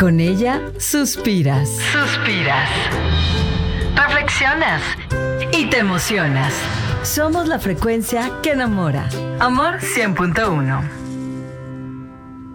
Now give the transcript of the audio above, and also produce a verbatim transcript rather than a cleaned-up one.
Con ella suspiras. Suspiras. Reflexionas. Y te emocionas. Somos la frecuencia que enamora. Amor cien punto uno.